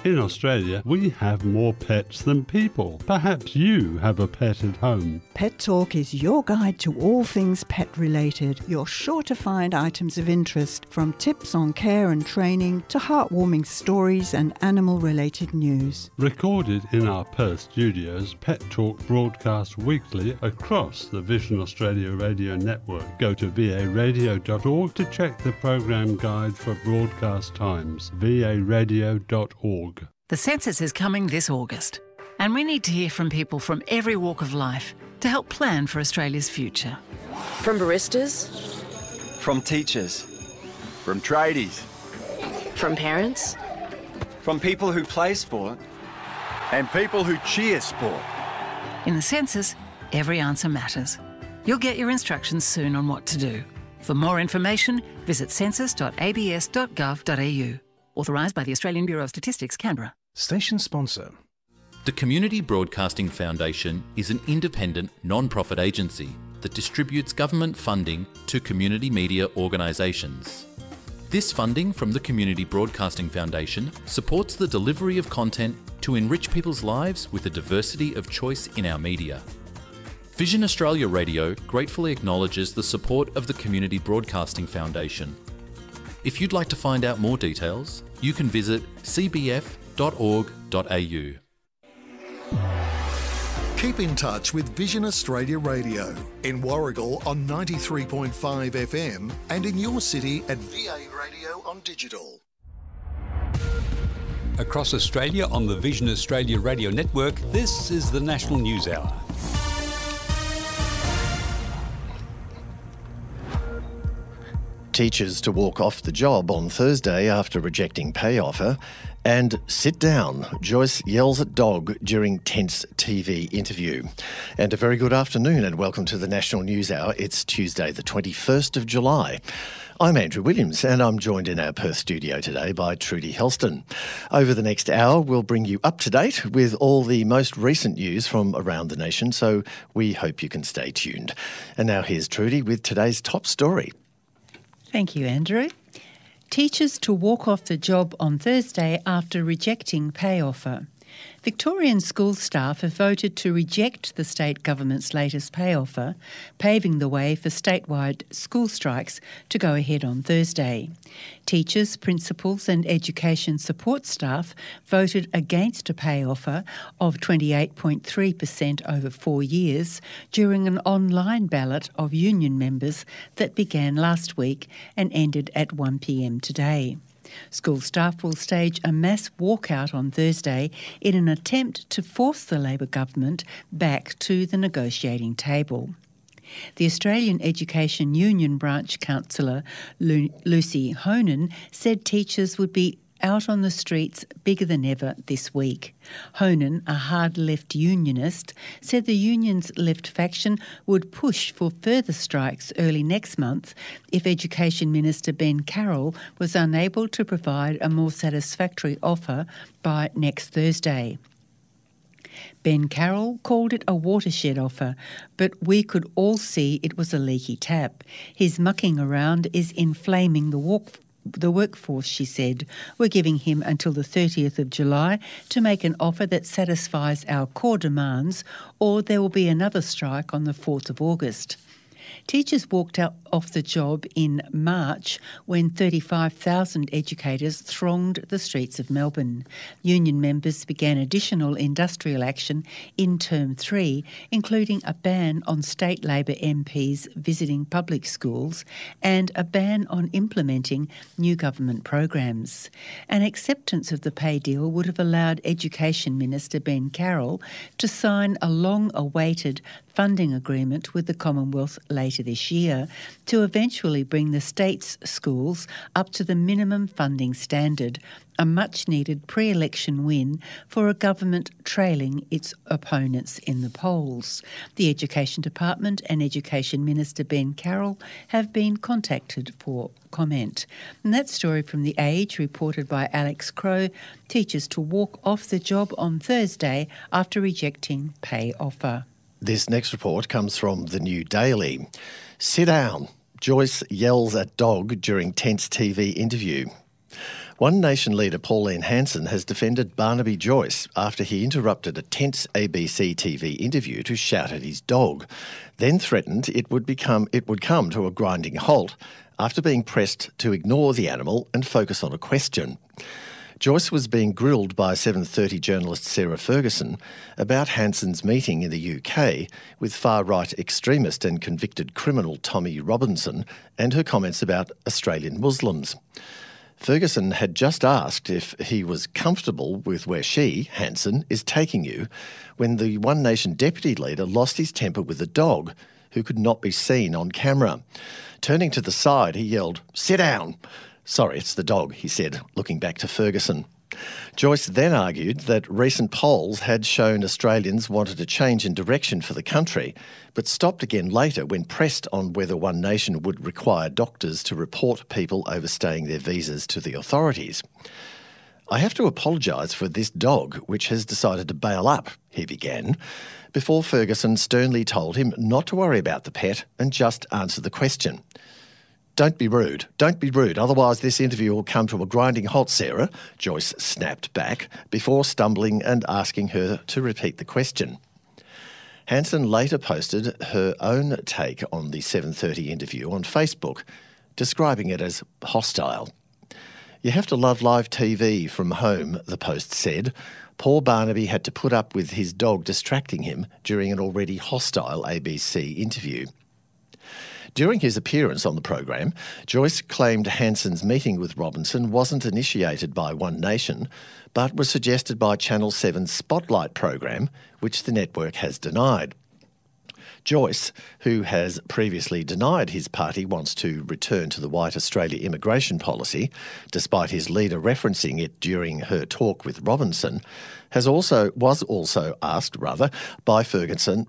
In Australia, we have more pets than people. Perhaps you have a pet at home. Pet Talk is your guide to all things pet-related. You're sure to find items of interest, from tips on care and training to heartwarming stories and animal-related news. Recorded in our Perth studios, Pet Talk broadcasts weekly across the Vision Australia radio network. Go to varadio.org to check the program guide for broadcast times. varadio.org. The census is coming this August, and we need to hear from people from every walk of life to help plan for Australia's future. From baristas, from teachers, from tradies, from parents, from people who play sport, and people who cheer sport. In the census, every answer matters. You'll get your instructions soon on what to do. For more information, visit census.abs.gov.au. Authorised by the Australian Bureau of Statistics, Canberra. Station sponsor. The Community Broadcasting Foundation is an independent, non-profit agency that distributes government funding to community media organisations. This funding from the Community Broadcasting Foundation supports the delivery of content to enrich people's lives with a diversity of choice in our media. Vision Australia Radio gratefully acknowledges the support of the Community Broadcasting Foundation. If you'd like to find out more details, you can visit cbf.org.au. Keep in touch with Vision Australia Radio in Warragul on 93.5 FM and in your city at VA Radio on digital. Across Australia on the Vision Australia Radio Network, this is the National News Hour. Teachers to walk off the job on Thursday after rejecting pay offer, and sit down. Joyce yells at dog during tense TV interview. And a very good afternoon and welcome to the National News Hour. It's Tuesday the 21st of July. I'm Andrew Williams and I'm joined in our Perth studio today by Trudy Helston. Over the next hour, we'll bring you up to date with all the most recent news from around the nation, so we hope you can stay tuned. And now here's Trudy with today's top story. Thank you, Andrew. Teachers to walk off the job on Thursday after rejecting pay offer. Victorian school staff have voted to reject the state government's latest pay offer, paving the way for statewide school strikes to go ahead on Thursday. Teachers, principals and education support staff voted against a pay offer of 28.3% over 4 years during an online ballot of union members that began last week and ended at 1 p.m. today. School staff will stage a mass walkout on Thursday in an attempt to force the Labor government back to the negotiating table. The Australian Education Union Branch Councillor Lucy Honan said teachers would be out on the streets bigger than ever this week. Honan, a hard-left unionist, said the union's left faction would push for further strikes early next month if Education Minister Ben Carroll was unable to provide a more satisfactory offer by next Thursday. Ben Carroll called it a watershed offer, but we could all see it was a leaky tap. His mucking around is inflaming the workforce, she said. We're giving him until the 30th of July to make an offer that satisfies our core demands, or there will be another strike on the 4th of August. Teachers walked out off the job in March when 35,000 educators thronged the streets of Melbourne. Union members began additional industrial action in Term 3, including a ban on state Labor MPs visiting public schools and a ban on implementing new government programs. An acceptance of the pay deal would have allowed Education Minister Ben Carroll to sign a long-awaited funding agreement with the Commonwealth later this year to eventually bring the state's schools up to the minimum funding standard, a much-needed pre-election win for a government trailing its opponents in the polls. The Education Department and Education Minister Ben Carroll have been contacted for comment. And that story from The Age, reported by Alex Crowe, teachers to walk off the job on Thursday after rejecting pay offer. This next report comes from the New Daily. Sit down. Joyce yells at dog during tense TV interview. One Nation leader Pauline Hanson has defended Barnaby Joyce after he interrupted a tense ABC TV interview to shout at his dog, then threatened it would come to a grinding halt after being pressed to ignore the animal and focus on a question. Joyce was being grilled by 7:30 journalist Sarah Ferguson about Hanson's meeting in the UK with far-right extremist and convicted criminal Tommy Robinson and her comments about Australian Muslims. Ferguson had just asked if he was comfortable with where she, Hanson, is taking you when the One Nation deputy leader lost his temper with the dog, who could not be seen on camera. Turning to the side, he yelled, "Sit down!" "Sorry, it's the dog," he said, looking back to Ferguson. Joyce then argued that recent polls had shown Australians wanted a change in direction for the country, but stopped again later when pressed on whether One Nation would require doctors to report people overstaying their visas to the authorities. "I have to apologise for this dog, which has decided to bail up," he began, before Ferguson sternly told him not to worry about the pet and just answer the question. Don't be rude, otherwise this interview will come to a grinding halt, Sarah," Joyce snapped back, before stumbling and asking her to repeat the question. Hanson later posted her own take on the 7:30 interview on Facebook, describing it as hostile. "You have to love live TV from home," the post said. "Poor Barnaby had to put up with his dog distracting him during an already hostile ABC interview." During his appearance on the program, Joyce claimed Hanson's meeting with Robinson wasn't initiated by One Nation, but was suggested by Channel 7's Spotlight program, which the network has denied. Joyce, who has previously denied his party wants to return to the White Australia immigration policy, despite his leader referencing it during her talk with Robinson, was also asked by Ferguson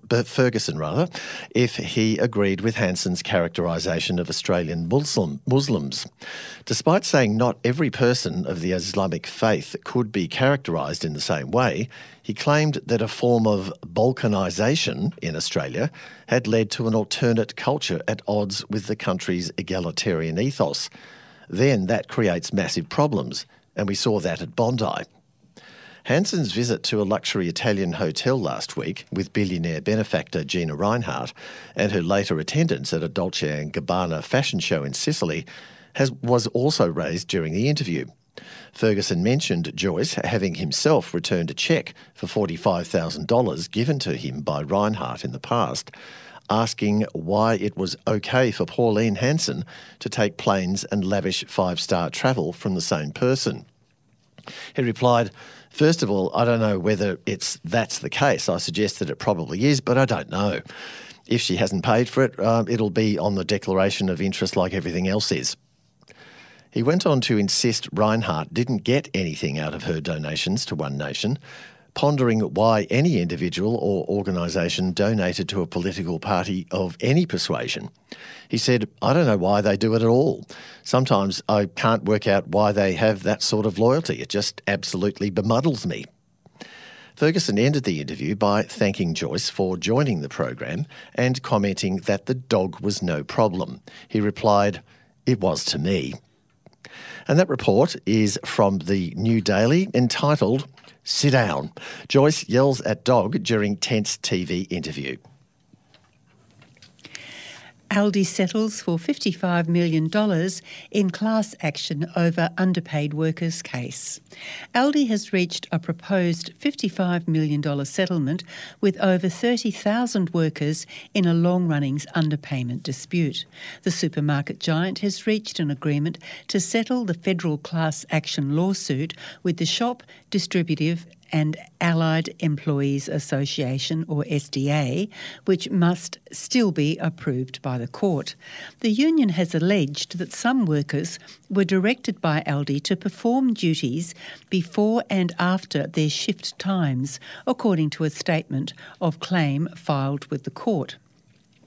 if he agreed with Hanson's characterisation of Australian Muslims. Despite saying not every person of the Islamic faith could be characterised in the same way, he claimed that a form of balkanisation in Australia had led to an alternate culture at odds with the country's egalitarian ethos. Then that creates massive problems, and we saw that at Bondi. Hanson's visit to a luxury Italian hotel last week with billionaire benefactor Gina Rinehart and her later attendance at a Dolce & Gabbana fashion show in Sicily was also raised during the interview. Ferguson mentioned Joyce having himself returned a cheque for $45,000 given to him by Rinehart in the past, asking why it was okay for Pauline Hanson to take planes and lavish five-star travel from the same person. He replied, "First of all, I don't know whether that's the case. I suggest that it probably is, but I don't know. If she hasn't paid for it, it'll be on the declaration of interest like everything else is." He went on to insist Rinehart didn't get anything out of her donations to One Nation, pondering why any individual or organisation donated to a political party of any persuasion. He said, "I don't know why they do it at all. Sometimes I can't work out why they have that sort of loyalty. It just absolutely bemuddles me." Ferguson ended the interview by thanking Joyce for joining the program and commenting that the dog was no problem. He replied, "It was to me." And that report is from the New Daily, entitled "Sit Down. Joyce Yells at Dog During Tense TV Interview." Aldi settles for $55 million in class action over underpaid workers case. Aldi has reached a proposed $55 million settlement with over 30,000 workers in a long-running underpayment dispute. The supermarket giant has reached an agreement to settle the federal class action lawsuit with the Shop, Distributive and Allied Employees Association, or SDA, which must still be approved by the court. The union has alleged that some workers were directed by Aldi to perform duties before and after their shift times, according to a statement of claim filed with the court.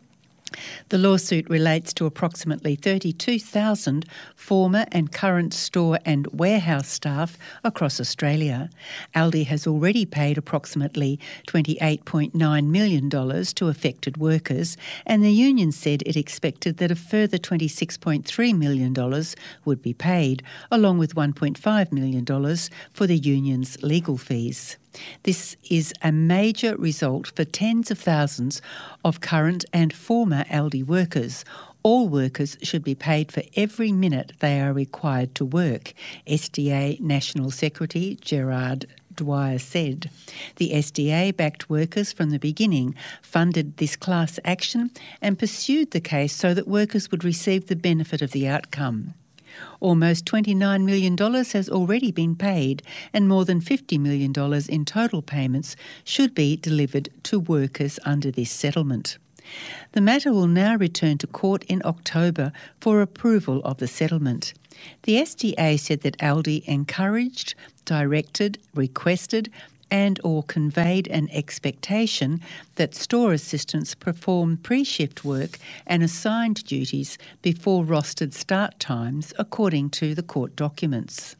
The lawsuit relates to approximately 32,000 former and current store and warehouse staff across Australia. Aldi has already paid approximately $28.9 million to affected workers, and the union said it expected that a further $26.3 million would be paid, along with $1.5 million for the union's legal fees. This is a major result for tens of thousands of current and former Aldi workers. All workers should be paid for every minute they are required to work, SDA National Secretary Gerard Dwyer said. The SDA backed workers from the beginning, funded this class action and pursued the case so that workers would receive the benefit of the outcome. Almost $29 million has already been paid, and more than $50 million in total payments should be delivered to workers under this settlement. The matter will now return to court in October for approval of the settlement. The SDA said that Aldi encouraged, directed, requested and or conveyed an expectation that store assistants perform pre-shift work and assigned duties before rostered start times according to the court documents.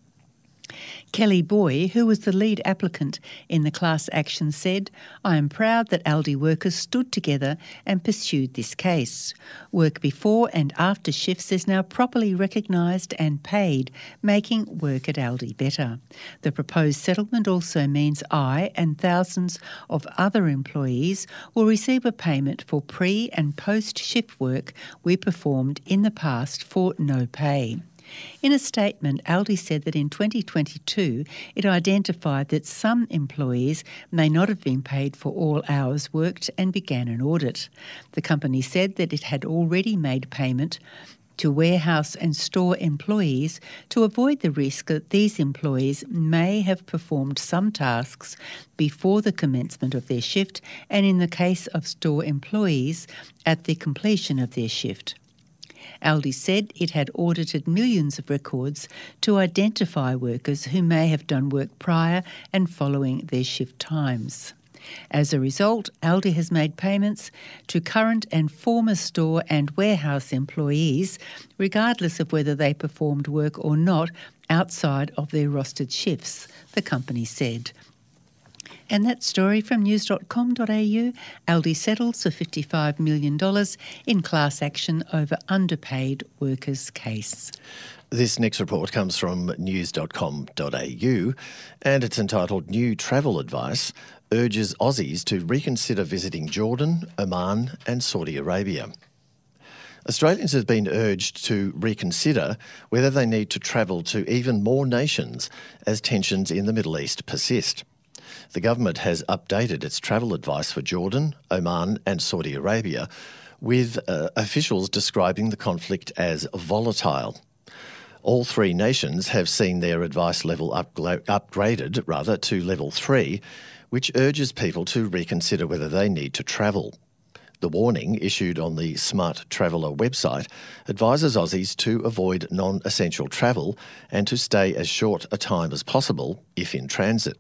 Kelly Boy, who was the lead applicant in the class action, said, "I am proud that Aldi workers stood together and pursued this case. Work before and after shifts is now properly recognised and paid, making work at Aldi better. The proposed settlement also means I and thousands of other employees will receive a payment for pre- and post-shift work we performed in the past for no pay." In a statement, Aldi said that in 2022 it identified that some employees may not have been paid for all hours worked and began an audit. The company said that it had already made payment to warehouse and store employees to avoid the risk that these employees may have performed some tasks before the commencement of their shift, and in the case of store employees, at the completion of their shift. Aldi said it had audited millions of records to identify workers who may have done work prior and following their shift times. As a result, Aldi has made payments to current and former store and warehouse employees, regardless of whether they performed work or not outside of their rostered shifts, the company said. And that story from news.com.au, Aldi settles for $55 million in class action over underpaid workers' case. This next report comes from news.com.au and it's entitled New Travel Advice Urges Aussies to Reconsider Visiting Jordan, Oman and Saudi Arabia. Australians have been urged to reconsider whether they need to travel to even more nations as tensions in the Middle East persist. The government has updated its travel advice for Jordan, Oman and Saudi Arabia, with officials describing the conflict as volatile. All three nations have seen their advice level upgraded to level 3, which urges people to reconsider whether they need to travel. The warning, issued on the Smart Traveller website, advises Aussies to avoid non-essential travel and to stay as short a time as possible if in transit.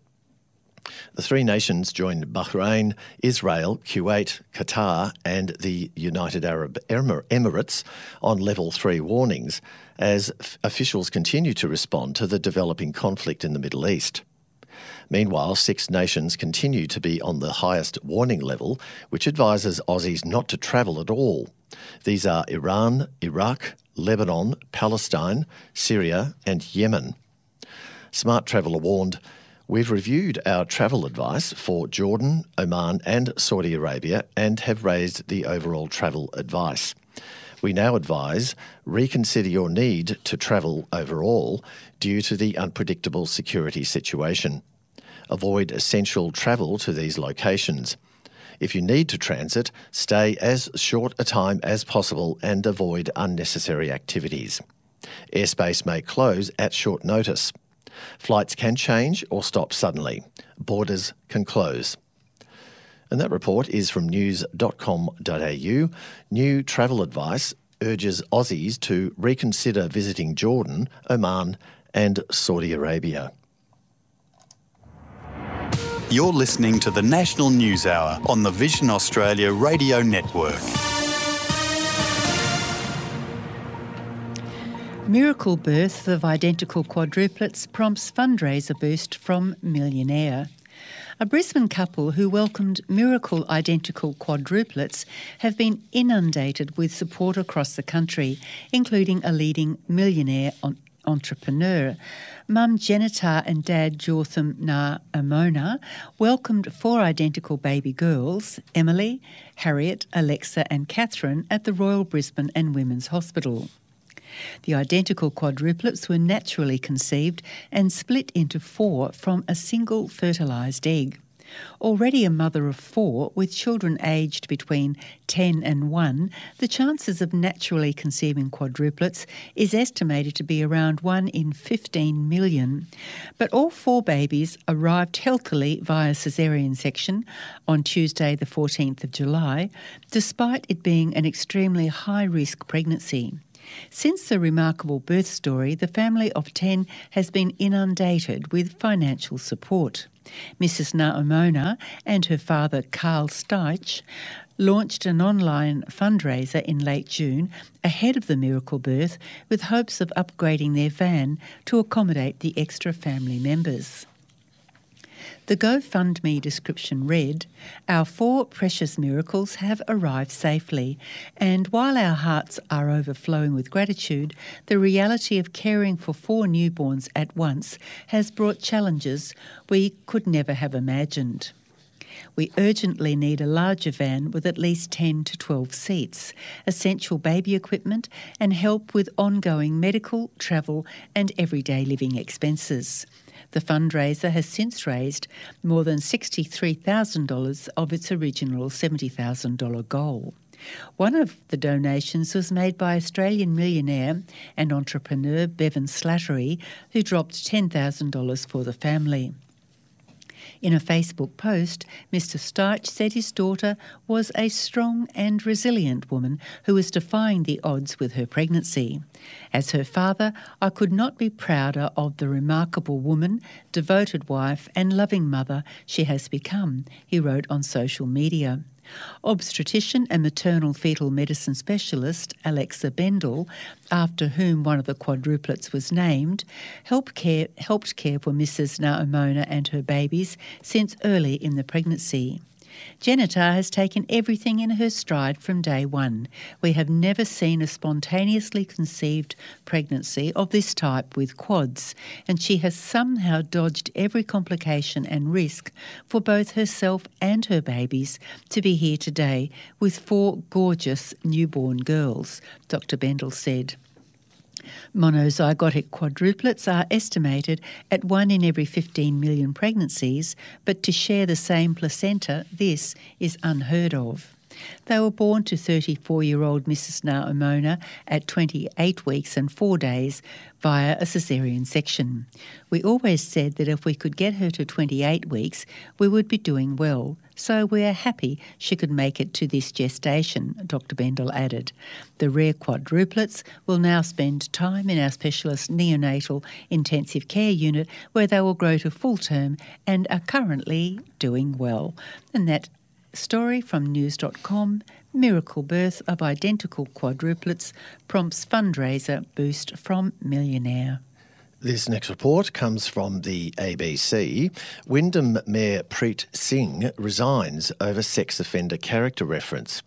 The three nations join Bahrain, Israel, Kuwait, Qatar and the United Arab Emirates on level 3 warnings as officials continue to respond to the developing conflict in the Middle East. Meanwhile, 6 nations continue to be on the highest warning level, which advises Aussies not to travel at all. These are Iran, Iraq, Lebanon, Palestine, Syria and Yemen. Smart Traveller warned, "We've reviewed our travel advice for Jordan, Oman and Saudi Arabia and have raised the overall travel advice. We now advise reconsider your need to travel overall due to the unpredictable security situation. Avoid essential travel to these locations. If you need to transit, stay as short a time as possible and avoid unnecessary activities. Airspace may close at short notice. Flights can change or stop suddenly. Borders can close." And that report is from news.com.au. New travel advice urges Aussies to reconsider visiting Jordan, Oman and Saudi Arabia. You're listening to the National News Hour on the Vision Australia Radio Network. Miracle birth of identical quadruplets prompts fundraiser boost from Millionaire. A Brisbane couple who welcomed miracle identical quadruplets have been inundated with support across the country, including a leading millionaire entrepreneur. Mum Jenitar and Dad Jotham Na Amona welcomed 4 identical baby girls, Emily, Harriet, Alexa and Catherine, at the Royal Brisbane and Women's Hospital. The identical quadruplets were naturally conceived and split into 4 from a single fertilised egg. Already a mother of 4 with children aged between 10 and 1, the chances of naturally conceiving quadruplets is estimated to be around 1 in 15 million. But all 4 babies arrived healthily via caesarean section on Tuesday the 14th of July, despite it being an extremely high-risk pregnancy. Since the remarkable birth story, the family of 10 has been inundated with financial support. Mrs. Naumona and her father, Carl Steich, launched an online fundraiser in late June ahead of the miracle birth with hopes of upgrading their van to accommodate the extra family members. The GoFundMe description read, "Our 4 precious miracles have arrived safely, and while our hearts are overflowing with gratitude, the reality of caring for 4 newborns at once has brought challenges we could never have imagined. We urgently need a larger van with at least 10 to 12 seats, essential baby equipment and help with ongoing medical, travel and everyday living expenses." The fundraiser has since raised more than $63,000 of its original $70,000 goal. One of the donations was made by Australian millionaire and entrepreneur Bevan Slattery, who dropped $10,000 for the family. In a Facebook post, Mr. Steich said his daughter was a strong and resilient woman who was defying the odds with her pregnancy. As her father, I could not be prouder of the remarkable woman, devoted wife and loving mother she has become, he wrote on social media. Obstetrician and maternal fetal medicine specialist Alexa Bendel, after whom one of the quadruplets was named, helped care for Mrs. Naumona and her babies since early in the pregnancy. Jenitar has taken everything in her stride from day one. We have never seen a spontaneously conceived pregnancy of this type with quads, and she has somehow dodged every complication and risk for both herself and her babies to be here today with 4 gorgeous newborn girls, Dr. Bendel said. Monozygotic quadruplets are estimated at 1 in every 15 million pregnancies, but to share the same placenta, this is unheard of. They were born to 34-year-old Mrs. Naumona at 28 weeks and 4 days via a caesarean section. We always said that if we could get her to 28 weeks, we would be doing well. So we are happy she could make it to this gestation, Dr. Bendel added. The rare quadruplets will now spend time in our specialist neonatal intensive care unit where they will grow to full term and are currently doing well. And that story from news.com, miracle birth of identical quadruplets prompts fundraiser boost from Millionaire. This next report comes from the ABC. Wyndham Mayor Preet Singh resigns over sex offender character reference.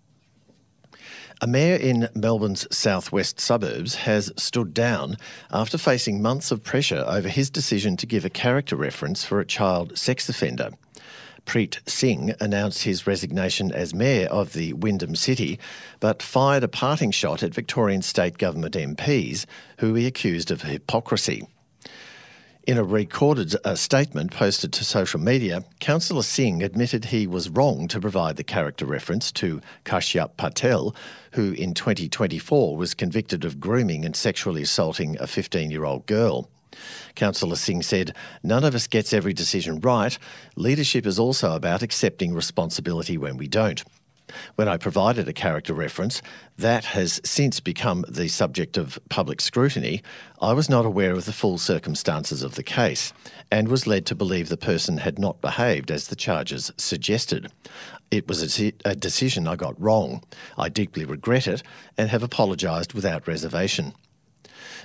A mayor in Melbourne's southwest suburbs has stood down after facing months of pressure over his decision to give a character reference for a child sex offender. Preet Singh announced his resignation as mayor of the Wyndham City, but fired a parting shot at Victorian state government MPs, who he accused of hypocrisy. In a recorded statement posted to social media, Councillor Singh admitted he was wrong to provide the character reference to Kashyap Patel, who in 2024 was convicted of grooming and sexually assaulting a 15-year-old girl. Councillor Singh said, "None of us gets every decision right. Leadership is also about accepting responsibility when we don't. When I provided a character reference, that has since become the subject of public scrutiny. I was not aware of the full circumstances of the case and was led to believe the person had not behaved as the charges suggested. It was a decision I got wrong. I deeply regret it and have apologised without reservation."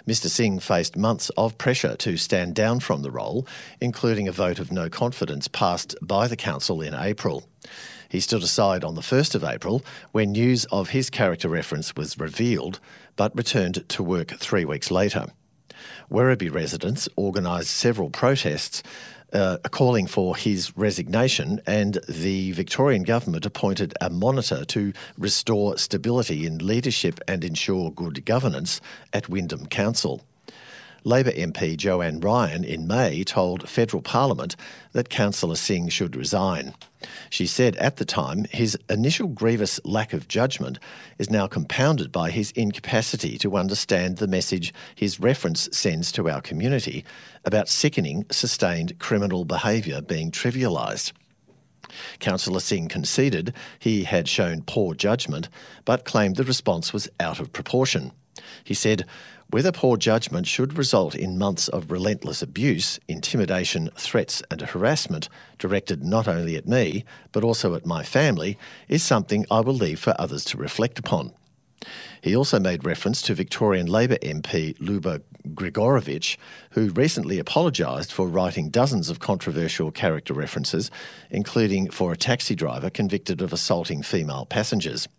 Mr Singh faced months of pressure to stand down from the role, including a vote of no confidence passed by the council in April. He stood aside on the 1st of April when news of his character reference was revealed, but returned to work 3 weeks later. Werribee residents organised several protests calling for his resignation, and the Victorian government appointed a monitor to restore stability in leadership and ensure good governance at Wyndham Council. Labor MP Joanne Ryan in May told Federal Parliament that Councillor Singh should resign. She said at the time his initial grievous lack of judgment is now compounded by his incapacity to understand the message his reference sends to our community about sickening, sustained criminal behaviour being trivialised. Councillor Singh conceded he had shown poor judgment, but claimed the response was out of proportion. He said, "Whether poor judgment should result in months of relentless abuse, intimidation, threats and harassment directed not only at me but also at my family is something I will leave for others to reflect upon." He also made reference to Victorian Labor MP Luba Grigorovich, who recently apologised for writing dozens of controversial character references, including for a taxi driver convicted of assaulting female passengers.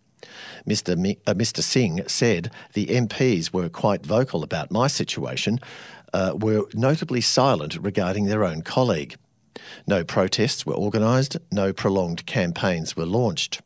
Mr Singh said the MPs were quite vocal about my situation, were notably silent regarding their own colleague. No protests were organised, no prolonged campaigns were launched.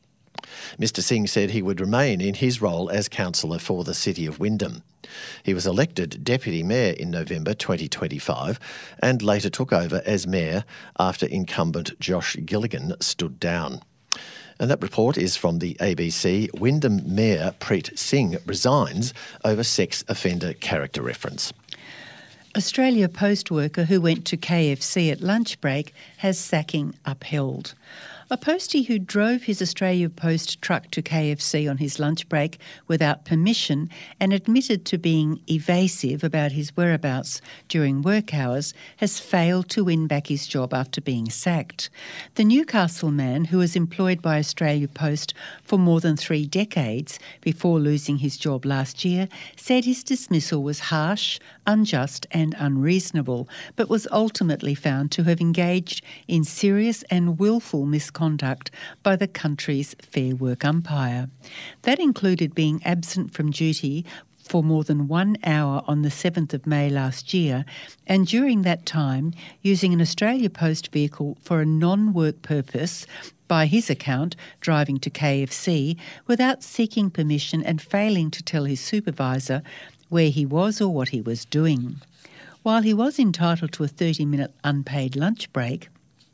Mr Singh said he would remain in his role as councillor for the City of Wyndham. He was elected Deputy Mayor in November 2025 and later took over as Mayor after incumbent Josh Gilligan stood down. And that report is from the ABC. Wyndham Mayor Preet Singh resigns over sex offender character reference. Australia Post worker who went to KFC at lunch break has sacking upheld. A postie who drove his Australia Post truck to KFC on his lunch break without permission and admitted to being evasive about his whereabouts during work hours has failed to win back his job after being sacked. The Newcastle man, who was employed by Australia Post for more than 3 decades before losing his job last year, said his dismissal was harsh, unjust and unreasonable, but was ultimately found to have engaged in serious and willful misconduct by the country's Fair Work umpire. That included being absent from duty for more than 1 hour on the 7th of May last year, and during that time using an Australia Post vehicle for a non-work purpose, by his account, driving to KFC without seeking permission and failing to tell his supervisor where he was or what he was doing. While he was entitled to a 30-minute unpaid lunch break,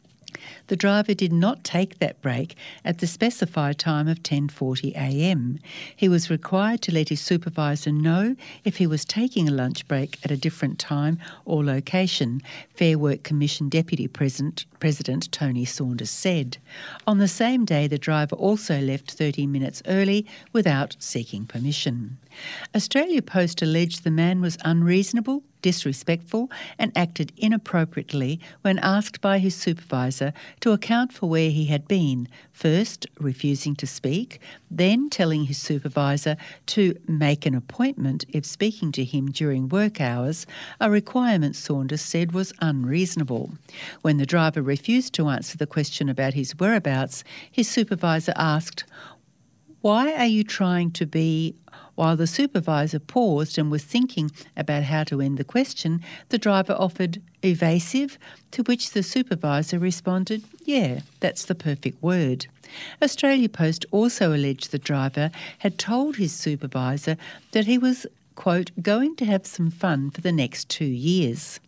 the driver did not take that break at the specified time of 10:40 a.m. He was required to let his supervisor know if he was taking a lunch break at a different time or location, Fair Work Commission Deputy President Tony Saunders said. On the same day, the driver also left 30 minutes early without seeking permission. Australia Post alleged the man was unreasonable, disrespectful and acted inappropriately when asked by his supervisor to account for where he had been, first refusing to speak, then telling his supervisor to make an appointment if speaking to him during work hours, a requirement Saunders said was unreasonable. When the driver refused to answer the question about his whereabouts, his supervisor asked, "Why are you trying to be..." While the supervisor paused and was thinking about how to end the question, the driver offered evasive, to which the supervisor responded, "Yeah, that's the perfect word." Australia Post also alleged the driver had told his supervisor that he was, quote, going to have some fun for the next 2 years.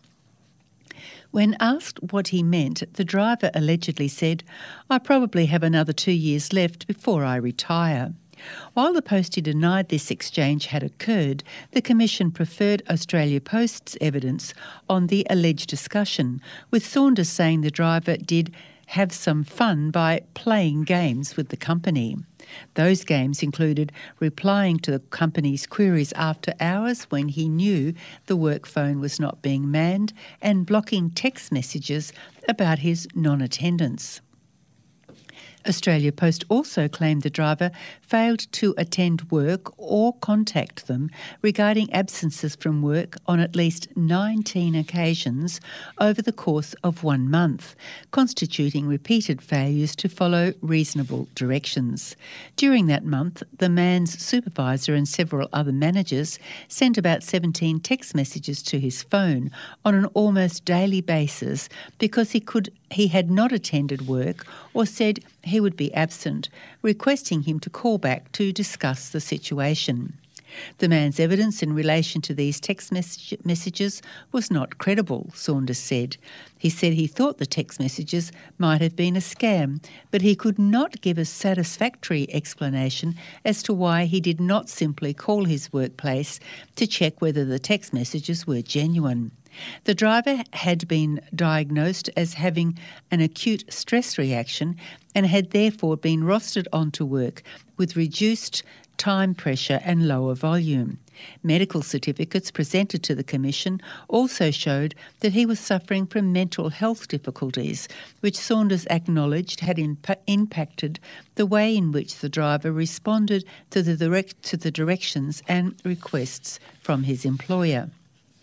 When asked what he meant, the driver allegedly said, "I probably have another 2 years left before I retire." While the postie denied this exchange had occurred, the Commission preferred Australia Post's evidence on the alleged discussion, with Saunders saying the driver did have some fun by playing games with the company. Those games included replying to the company's queries after hours when he knew the work phone was not being manned and blocking text messages about his non-attendance. Australia Post also claimed the driver failed to attend work or contact them regarding absences from work on at least 19 occasions over the course of 1 month, constituting repeated failures to follow reasonable directions. During that month, the man's supervisor and several other managers sent about 17 text messages to his phone on an almost daily basis because he had not attended work or said he would be absent, requesting him to call back to discuss the situation. The man's evidence in relation to these text messages was not credible, Saunders said. He said he thought the text messages might have been a scam, but he could not give a satisfactory explanation as to why he did not simply call his workplace to check whether the text messages were genuine. The driver had been diagnosed as having an acute stress reaction and had therefore been rostered onto work with reduced time pressure and lower volume. Medical certificates presented to the Commission also showed that he was suffering from mental health difficulties, which Saunders acknowledged had impacted the way in which the driver responded to the directions and requests from his employer.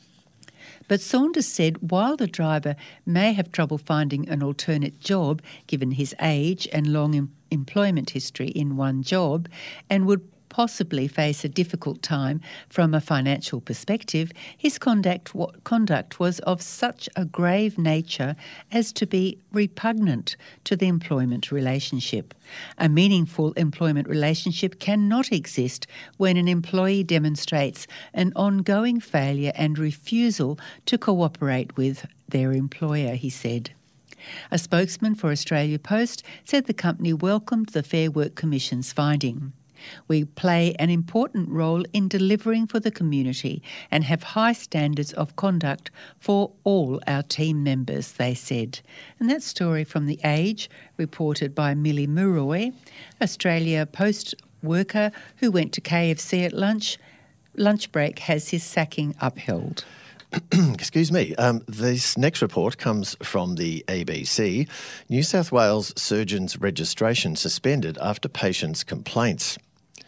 But Saunders said while the driver may have trouble finding an alternate job given his age and long employment history in one job, and would possibly face a difficult time from a financial perspective, his conduct was of such a grave nature as to be repugnant to the employment relationship. A meaningful employment relationship cannot exist when an employee demonstrates an ongoing failure and refusal to cooperate with their employer, he said. A spokesman for Australia Post said the company welcomed the Fair Work Commission's finding. We play an important role in delivering for the community and have high standards of conduct for all our team members, they said. And that story from The Age, reported by Millie Muroy, Australia Post worker who went to KFC at lunch break, has his sacking upheld. Excuse me. This next report comes from the ABC. New South Wales surgeon's registration suspended after patients' complaints.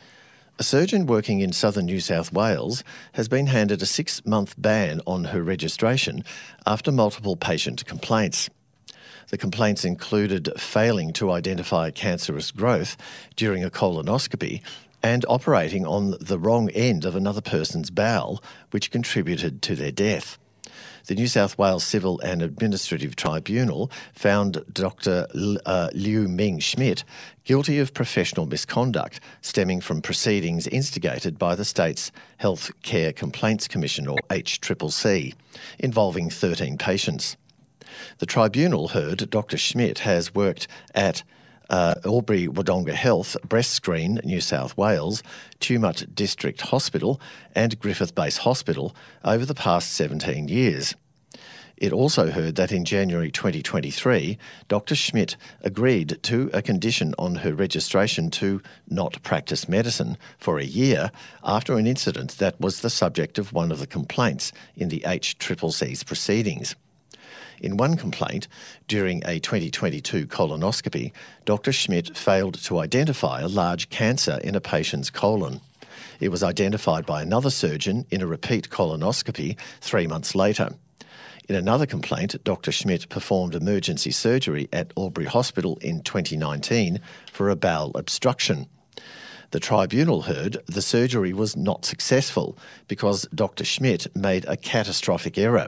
A surgeon working in southern New South Wales has been handed a 6-month ban on her registration after multiple patient complaints. The complaints included failing to identify cancerous growth during a colonoscopy and operating on the wrong end of another person's bowel, which contributed to their death. The New South Wales Civil and Administrative Tribunal found Dr. Liu Ming Schmidt guilty of professional misconduct stemming from proceedings instigated by the state's Health Care Complaints Commission, or HCCC, involving 13 patients. The tribunal heard Dr. Schmidt has worked at Albury Wodonga Health, Breast Screen, New South Wales, Tumut District Hospital and Griffith Base Hospital over the past 17 years. It also heard that in January 2023, Dr. Schmidt agreed to a condition on her registration to not practice medicine for a year after an incident that was the subject of one of the complaints in the HCCC's proceedings. In one complaint, during a 2022 colonoscopy, Dr. Schmidt failed to identify a large cancer in a patient's colon. It was identified by another surgeon in a repeat colonoscopy 3 months later. In another complaint, Dr. Schmidt performed emergency surgery at Albury Hospital in 2019 for a bowel obstruction. The tribunal heard the surgery was not successful because Dr. Schmidt made a catastrophic error.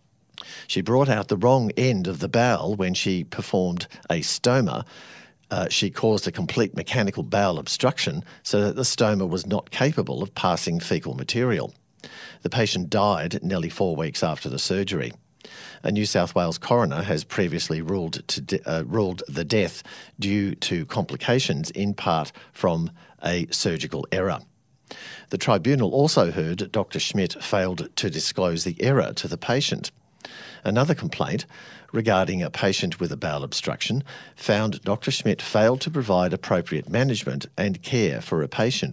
She brought out the wrong end of the bowel when she performed a stoma. She caused a complete mechanical bowel obstruction so that the stoma was not capable of passing faecal material. The patient died nearly 4 weeks after the surgery. A New South Wales coroner has previously ruled the death due to complications in part from a surgical error. The tribunal also heard Dr. Schmidt failed to disclose the error to the patient. Another complaint regarding a patient with a bowel obstruction found Dr. Schmidt failed to provide appropriate management and care for a patient.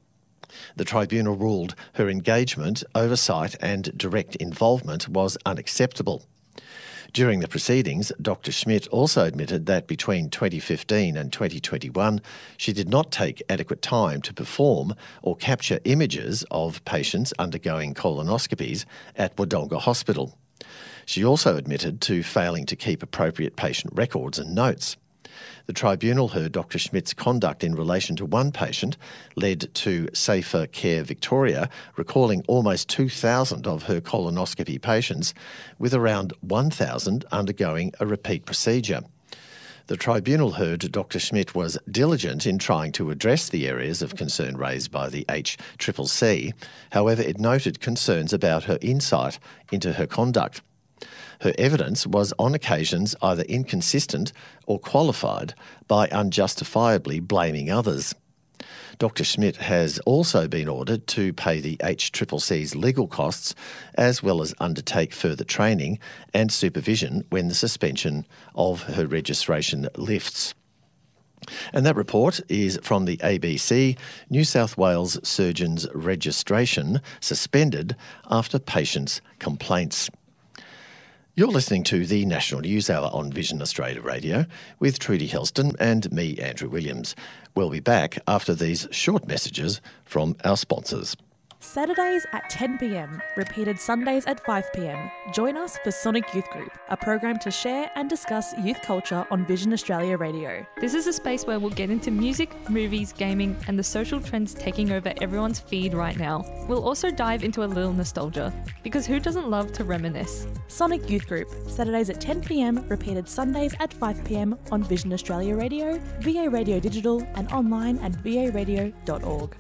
The tribunal ruled her engagement, oversight and direct involvement was unacceptable. During the proceedings, Dr. Schmidt also admitted that between 2015 and 2021, she did not take adequate time to perform or capture images of patients undergoing colonoscopies at Wodonga Hospital. She also admitted to failing to keep appropriate patient records and notes. The tribunal heard Dr. Schmidt's conduct in relation to one patient led to Safer Care Victoria recalling almost 2,000 of her colonoscopy patients, with around 1,000 undergoing a repeat procedure. The tribunal heard Dr. Schmidt was diligent in trying to address the areas of concern raised by the HCCC. However, it noted concerns about her insight into her conduct. Her evidence was on occasions either inconsistent or qualified by unjustifiably blaming others. Dr. Schmidt has also been ordered to pay the HCCC's legal costs, as well as undertake further training and supervision when the suspension of her registration lifts. And that report is from the ABC. New South Wales surgeons' registration suspended after patients' complaints. You're listening to the National News Hour on Vision Australia Radio with Trudy Helston and me, Andrew Williams. We'll be back after these short messages from our sponsors. Saturdays at 10 p.m, repeated Sundays at 5 p.m. Join us for Sonic Youth Group, a program to share and discuss youth culture on Vision Australia Radio. This is a space where we'll get into music, movies, gaming, and the social trends taking over everyone's feed right now. We'll also dive into a little nostalgia, because who doesn't love to reminisce? Sonic Youth Group, Saturdays at 10 p.m, repeated Sundays at 5 p.m. on Vision Australia Radio, VA Radio Digital, and online at varadio.org.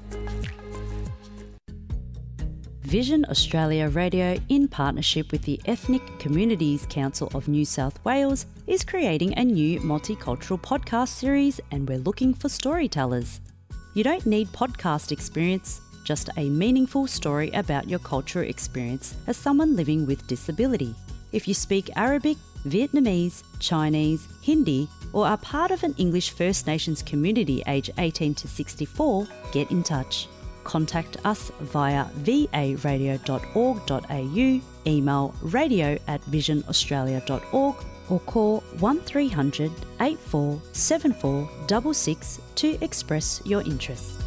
Vision Australia Radio, in partnership with the Ethnic Communities Council of New South Wales, is creating a new multicultural podcast series, and we're looking for storytellers. You don't need podcast experience, just a meaningful story about your cultural experience as someone living with disability. If you speak Arabic, Vietnamese, Chinese, Hindi, or are part of an English First Nations community aged 18 to 64, get in touch. Contact us via varadio.org.au, email radio@visionaustralia.org, or call 1300 8474 66 to express your interest.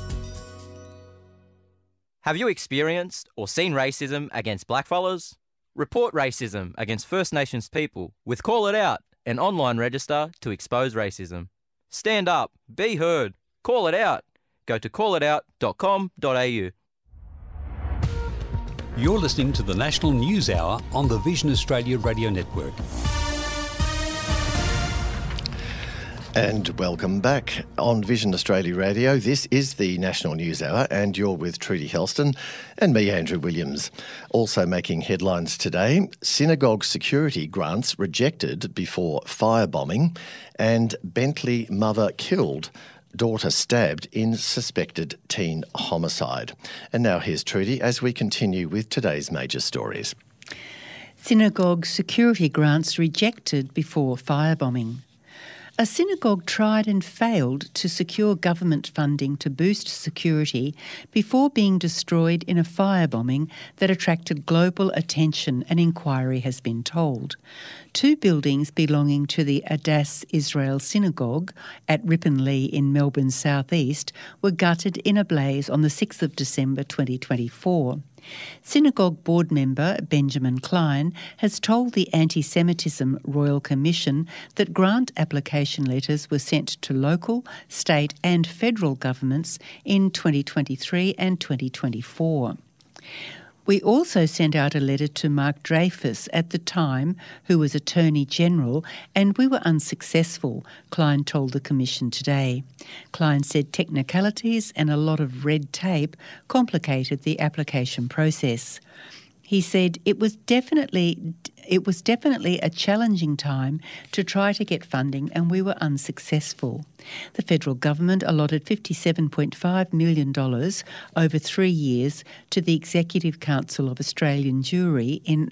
Have you experienced or seen racism against blackfellas? Report racism against First Nations people with Call It Out, an online register to expose racism. Stand up, be heard, call it out. Go to callitout.com.au. You're listening to the National News Hour on the Vision Australia Radio Network. And welcome back on Vision Australia Radio. This is the National News Hour, and you're with Trudy Helston and me, Andrew Williams. Also making headlines today, synagogue security grants rejected before firebombing, and Bentley mother killed, daughter stabbed in suspected teen homicide. And now here's Trudy as we continue with today's major stories. Synagogue security grants rejected before firebombing. A synagogue tried and failed to secure government funding to boost security before being destroyed in a firebombing that attracted global attention, an inquiry has been told. Two buildings belonging to the Adass Israel Synagogue at Ripponlea in Melbourne's southeast were gutted in a blaze on the 6th of December 2024. Synagogue board member Benjamin Klein has told the Anti-Semitism Royal Commission that grant application letters were sent to local, state and federal governments in 2023 and 2024. We also sent out a letter to Mark Dreyfus at the time, who was Attorney General, and we were unsuccessful, Klein told the Commission today. Klein said technicalities and a lot of red tape complicated the application process. He said it was definitely a challenging time to try to get funding, and we were unsuccessful. The federal government allotted $57.5 million over 3 years to the Executive Council of Australian Jewry in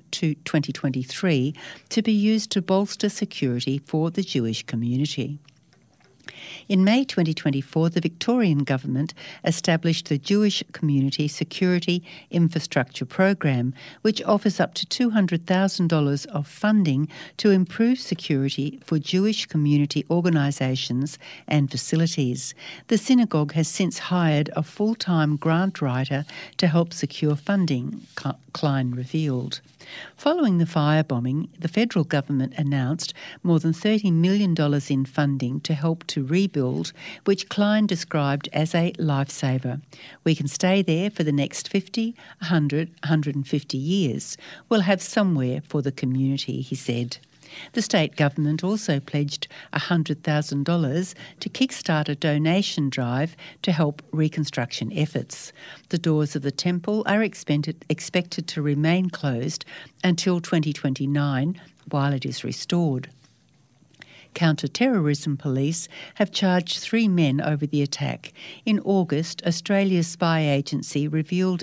2023 to be used to bolster security for the Jewish community. In May 2024, the Victorian Government established the Jewish Community Security Infrastructure Program, which offers up to $200,000 of funding to improve security for Jewish community organisations and facilities. The synagogue has since hired a full-time grant writer to help secure funding, Klein revealed. Following the firebombing, the federal government announced more than $30 million in funding to help to rebuild, which Klein described as a lifesaver. We can stay there for the next 50, 100, 150 years. We'll have somewhere for the community, he said. The state government also pledged $100,000 to kickstart a donation drive to help reconstruction efforts. The doors of the temple are expected to remain closed until 2029 while it is restored. Counter-terrorism police have charged 3 men over the attack. In August, Australia's spy agency revealed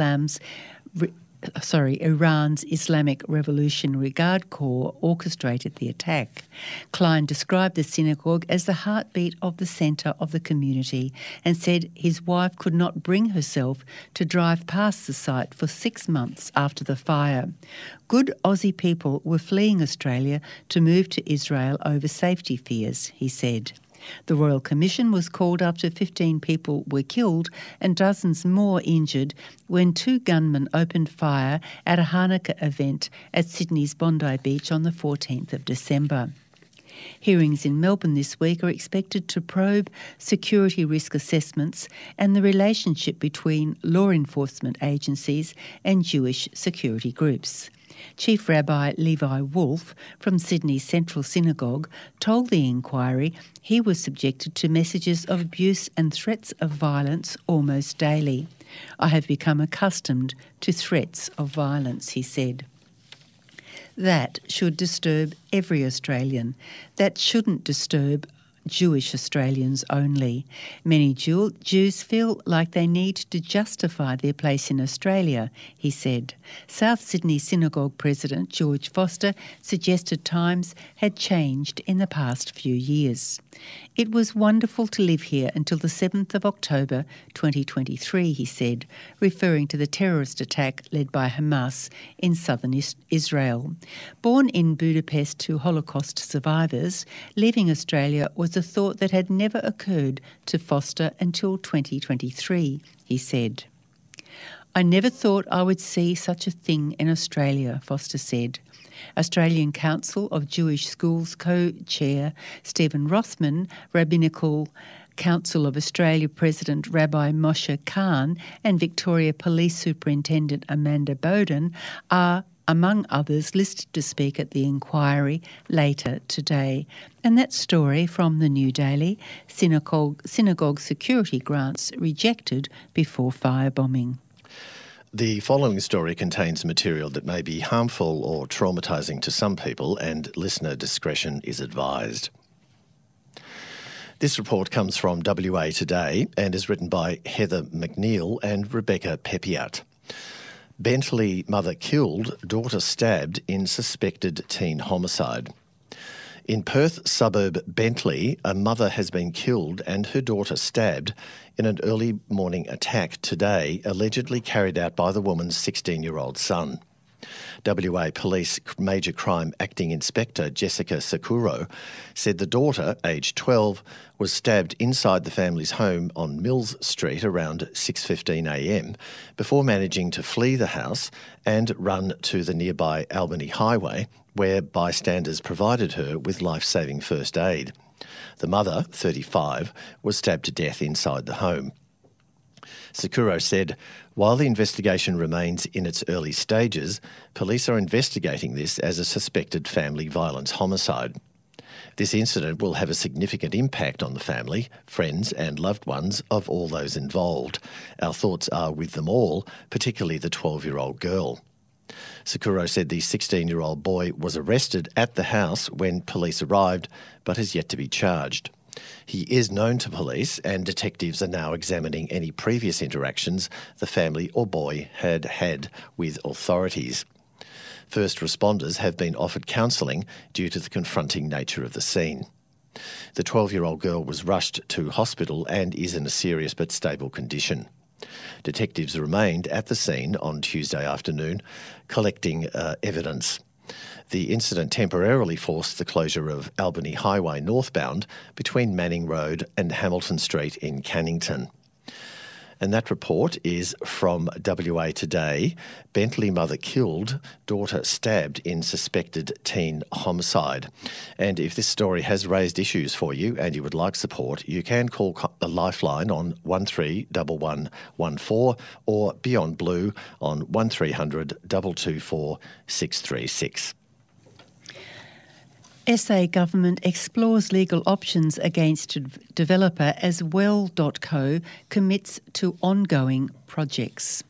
Iran's Islamic Revolutionary Guard Corps orchestrated the attack. Klein described the synagogue as the heartbeat of the centre of the community and said his wife could not bring herself to drive past the site for 6 months after the fire. Good Aussie people were fleeing Australia to move to Israel over safety fears, he said. The Royal Commission was called after 15 people were killed and dozens more injured when 2 gunmen opened fire at a Hanukkah event at Sydney's Bondi Beach on the 14th of December. Hearings in Melbourne this week are expected to probe security risk assessments and the relationship between law enforcement agencies and Jewish security groups. Chief Rabbi Levi Wolf from Sydney's Central Synagogue told the inquiry he was subjected to messages of abuse and threats of violence almost daily. I have become accustomed to threats of violence, he said. That should disturb every Australian. That shouldn't disturb Jewish Australians only. Many Jews feel like they need to justify their place in Australia, he said. South Sydney Synagogue President George Foster suggested times had changed in the past few years. It was wonderful to live here until the 7th of October 2023, he said, referring to the terrorist attack led by Hamas in southern Israel. Born in Budapest to Holocaust survivors, leaving Australia was a thought that had never occurred to Foster until 2023, he said. I never thought I would see such a thing in Australia, Foster said. Australian Council of Jewish Schools co-chair Stephen Rothman, Rabbinical Council of Australia President Rabbi Moshe Khan and Victoria Police Superintendent Amanda Bowden are, among others, listed to speak at the inquiry later today. And that story from the New Daily, synagogue security grants rejected before firebombing. The following story contains material that may be harmful or traumatising to some people, and listener discretion is advised. This report comes from WA Today and is written by Heather McNeil and Rebecca Pepiat. Bentley mother killed, daughter stabbed in suspected teen homicide. In Perth suburb Bentley, a mother has been killed and her daughter stabbed in an early morning attack today, allegedly carried out by the woman's 16-year-old son. WA Police Major Crime Acting Inspector Jessica Sakuro said the daughter, aged 12, was stabbed inside the family's home on Mills Street around 6:15am before managing to flee the house and run to the nearby Albany Highway, where bystanders provided her with life-saving first aid. The mother, 35, was stabbed to death inside the home. Sakuro said, while the investigation remains in its early stages, police are investigating this as a suspected family violence homicide. This incident will have a significant impact on the family, friends and loved ones of all those involved. Our thoughts are with them all, particularly the 12-year-old girl. Sakuro said the 16-year-old boy was arrested at the house when police arrived, but has yet to be charged. He is known to police, and detectives are now examining any previous interactions the family or boy had had with authorities. First responders have been offered counselling due to the confronting nature of the scene. The 12-year-old girl was rushed to hospital and is in a serious but stable condition. Detectives remained at the scene on Tuesday afternoon, collecting evidence. The incident temporarily forced the closure of Albany Highway northbound between Manning Road and Hamilton Street in Cannington. And that report is from WA Today. Bentley mother killed, daughter stabbed in suspected teen homicide. And if this story has raised issues for you and you would like support, you can call a Lifeline on 131114 or Beyond Blue on 1300 224 636. SA Government explores legal options against developer as Well.co commits to ongoing projects.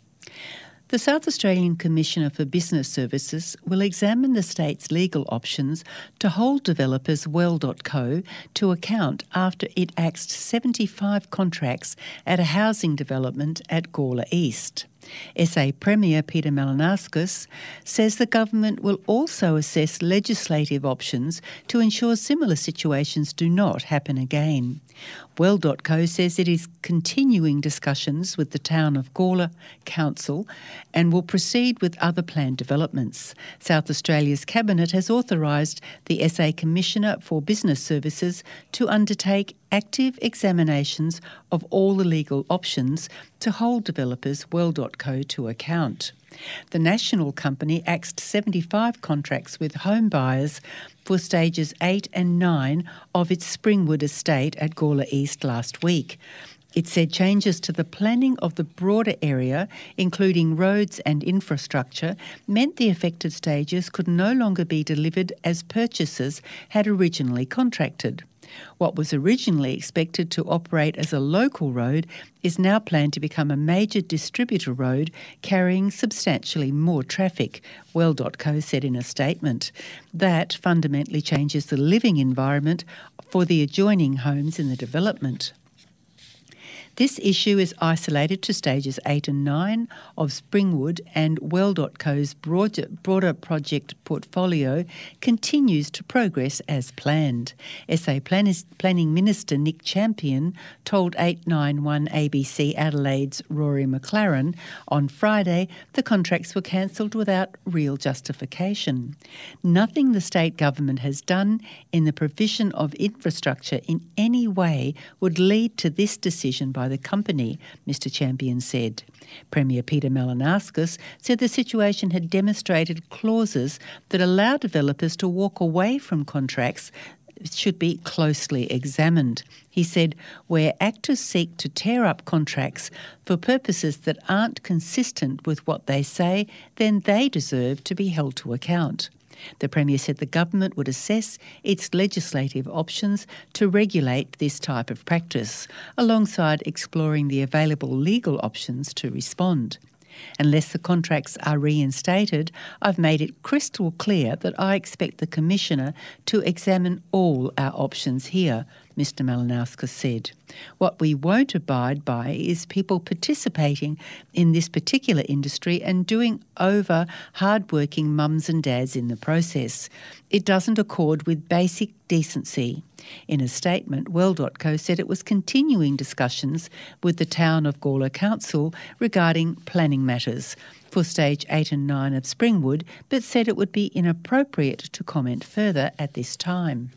The South Australian Commissioner for Business Services will examine the state's legal options to hold developers Well.co to account after it axed 75 contracts at a housing development at Gawler East. SA Premier Peter Malinauskas says the government will also assess legislative options to ensure similar situations do not happen again. Well.co says it is continuing discussions with the town of Gawler Council and will proceed with other planned developments. South Australia's Cabinet has authorised the SA Commissioner for Business Services to undertake active examinations of all the legal options to hold developers Well.co to account. The national company axed 75 contracts with home buyers for stages 8 and 9 of its Springwood estate at Gawler East last week. It said changes to the planning of the broader area, including roads and infrastructure, meant the affected stages could no longer be delivered as purchasers had originally contracted. What was originally expected to operate as a local road is now planned to become a major distributor road carrying substantially more traffic, Well.co said in a statement. That fundamentally changes the living environment for the adjoining homes in the development. This issue is isolated to stages 8 and 9 of Springwood, and Well.co's broader project portfolio continues to progress as planned. SA Planning Minister Nick Champion told 891 ABC Adelaide's Rory McLaren on Friday the contracts were cancelled without real justification. Nothing the state government has done in the provision of infrastructure in any way would lead to this decision by the company, Mr Champion said. Premier Peter Malinauskas said the situation had demonstrated clauses that allow developers to walk away from contracts should be closely examined. He said, where actors seek to tear up contracts for purposes that aren't consistent with what they say, then they deserve to be held to account. The Premier said the government would assess its legislative options to regulate this type of practice, alongside exploring the available legal options to respond. Unless the contracts are reinstated, I've made it crystal clear that I expect the Commissioner to examine all our options here, Mr Malinauskas said. What we won't abide by is people participating in this particular industry and doing over hard-working mums and dads in the process. It doesn't accord with basic decency. In a statement, Well.co said it was continuing discussions with the town of Gawler Council regarding planning matters for stage 8 and 9 of Springwood, but said it would be inappropriate to comment further at this time.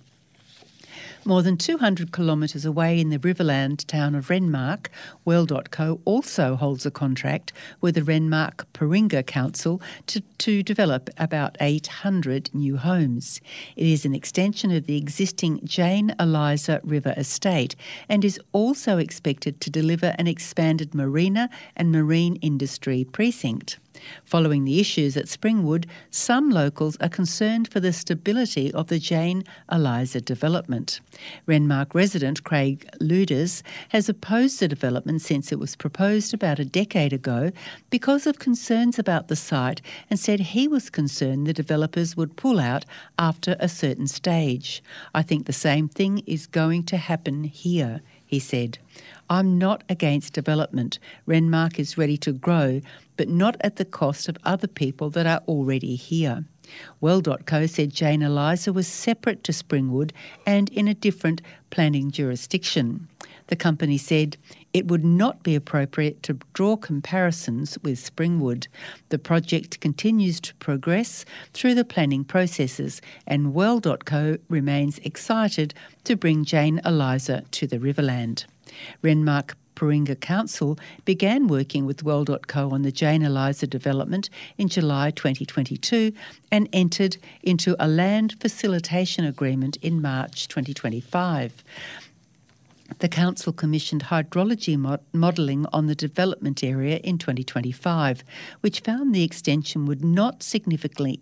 More than 200 kilometres away in the Riverland town of Renmark, Well.co also holds a contract with the Renmark Paringa Council to develop about 800 new homes. It is an extension of the existing Jane Eliza River estate and is also expected to deliver an expanded marina and marine industry precinct. Following the issues at Springwood, some locals are concerned for the stability of the Jane Eliza development. Renmark resident Craig Luders has opposed the development since it was proposed about a decade ago because of concerns about the site, and said he was concerned the developers would pull out after a certain stage. I think the same thing is going to happen here, he said. I'm not against development. Renmark is ready to grow, but not at the cost of other people that are already here. Well.co said Jane Eliza was separate to Springwood and in a different planning jurisdiction. The company said it would not be appropriate to draw comparisons with Springwood. The project continues to progress through the planning processes, and Well.co remains excited to bring Jane Eliza to the Riverland. Renmark Paringa Council began working with Well.co on the Jane Eliza development in July 2022 and entered into a land facilitation agreement in March 2025. The Council commissioned hydrology modelling on the development area in 2025, which found the extension would not significantly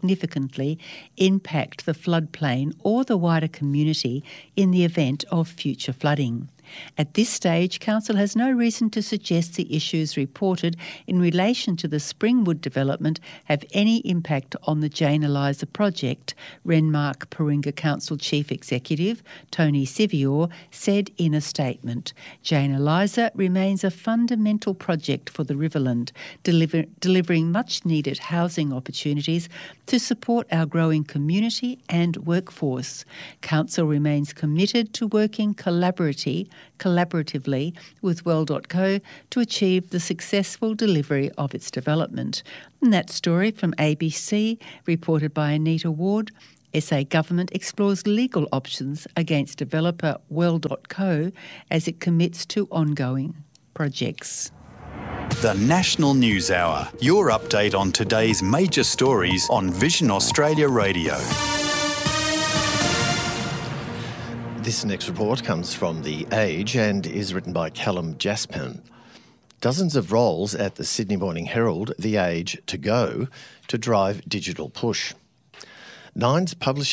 impact the floodplain or the wider community in the event of future flooding. At this stage, Council has no reason to suggest the issues reported in relation to the Springwood development have any impact on the Jane Eliza project, Renmark Paringa Council Chief Executive Tony Sivior said in a statement. Jane Eliza remains a fundamental project for the Riverland, delivering much-needed housing opportunities to support our growing community and workforce. Council remains committed to working collaboratively with Well.co to achieve the successful delivery of its development. And that story from ABC, reported by Anita Ward. SA Government explores legal options against developer Well.co as it commits to ongoing projects. The National News Hour, your update on today's major stories on Vision Australia Radio. This next report comes from The Age and is written by Callum Jaspin. Dozens of roles at the Sydney Morning Herald, The Age to go to drive digital push. Nine's publishing